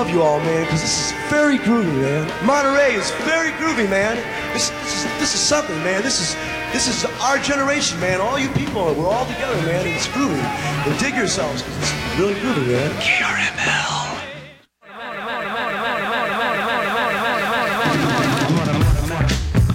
love you all, man, because this is very groovy, man. Monterey is very groovy, man. This is something, man. This is our generation, man. All you people, we're all together, man, and it's groovy. And dig yourselves, because it's really groovy, man. KRMS.